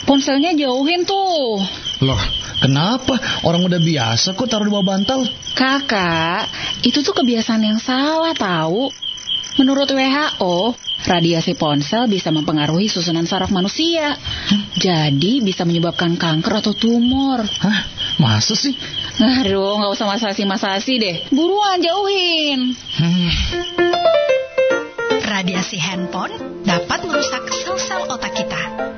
ponselnya jauhin tuh. Loh, kenapa? Orang udah biasa kok taruh di bawah bantal. Kakak, itu tuh kebiasaan yang salah tahu. Menurut WHO, radiasi ponsel bisa mempengaruhi susunan saraf manusia. Jadi bisa menyebabkan kanker atau tumor. Hah? Masa sih? Aduh, nggak usah masasi-masasi deh. Buruan jauhin. Radiasi handphone dapat merusak sel-sel otak kita.